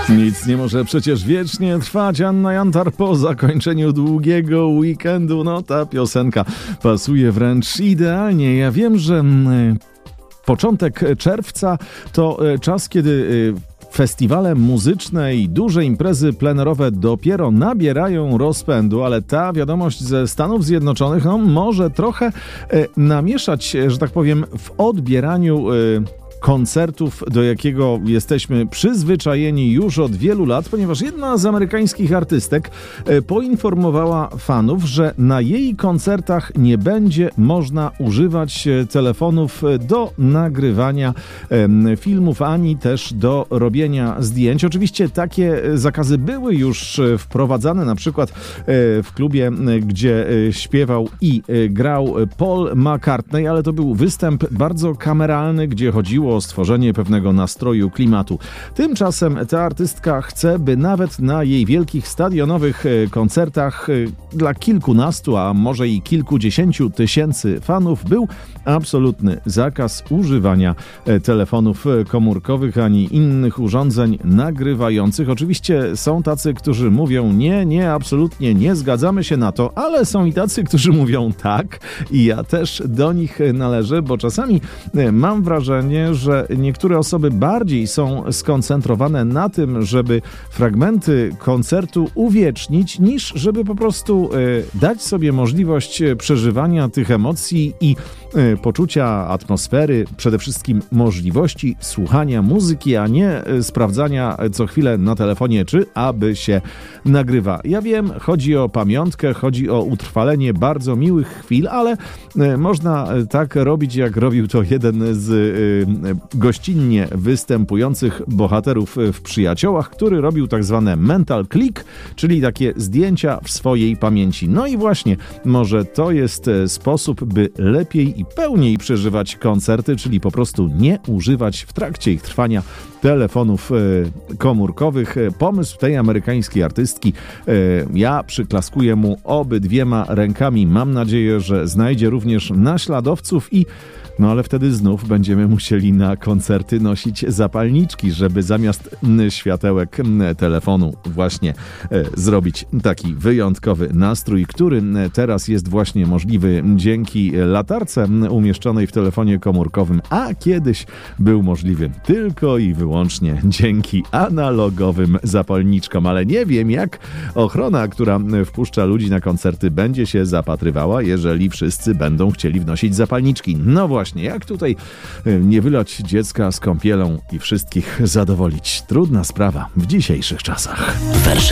Nic nie może przecież wiecznie trwać. Anna Jantar po zakończeniu długiego weekendu. No ta piosenka pasuje wręcz idealnie. Ja wiem, że początek czerwca to czas, kiedy festiwale muzyczne i duże imprezy plenerowe dopiero nabierają rozpędu, ale ta wiadomość ze Stanów Zjednoczonych może trochę namieszać, że tak powiem, w odbieraniu koncertów, do jakiego jesteśmy przyzwyczajeni już od wielu lat, ponieważ jedna z amerykańskich artystek poinformowała fanów, że na jej koncertach nie będzie można używać telefonów do nagrywania filmów, ani też do robienia zdjęć. Oczywiście takie zakazy były już wprowadzane, na przykład w klubie, gdzie śpiewał i grał Paul McCartney, ale to był występ bardzo kameralny, gdzie chodziło o stworzenie pewnego nastroju, klimatu. Tymczasem ta artystka chce, by nawet na jej wielkich stadionowych koncertach dla kilkunastu, a może i kilkudziesięciu tysięcy fanów był absolutny zakaz używania telefonów komórkowych ani innych urządzeń nagrywających. Oczywiście są tacy, którzy mówią nie, absolutnie nie zgadzamy się na to, ale są i tacy, którzy mówią tak i ja też do nich należę, bo czasami mam wrażenie, że niektóre osoby bardziej są skoncentrowane na tym, żeby fragmenty koncertu uwiecznić, niż żeby po prostu dać sobie możliwość przeżywania tych emocji i poczucia atmosfery, przede wszystkim możliwości słuchania muzyki, a nie sprawdzania co chwilę na telefonie, czy aby się nagrywa. Ja wiem, chodzi o pamiątkę, chodzi o utrwalenie bardzo miłych chwil, ale można tak robić, jak robił to jeden z gościnnie występujących bohaterów w Przyjaciołach, który robił tak zwane mental click, czyli takie zdjęcia w swojej pamięci. No i właśnie, może to jest sposób, by lepiej i pełniej przeżywać koncerty, czyli po prostu nie używać w trakcie ich trwania telefonów komórkowych. Pomysł tej amerykańskiej artystki, ja przyklaskuję mu obydwiema rękami. Mam nadzieję, że znajdzie również naśladowców ale wtedy znów będziemy musieli na koncerty nosić zapalniczki, żeby zamiast światełek telefonu właśnie zrobić taki wyjątkowy nastrój, który teraz jest właśnie możliwy dzięki latarce umieszczonej w telefonie komórkowym, a kiedyś był możliwy tylko i wyłącznie dzięki analogowym zapalniczkom. Ale nie wiem, jak ochrona, która wpuszcza ludzi na koncerty, będzie się zapatrywała, jeżeli wszyscy będą chcieli wnosić zapalniczki. No właśnie, jak tutaj nie wylać dziecka z kąpielą i wszystkich zadowolić? Trudna sprawa w dzisiejszych czasach.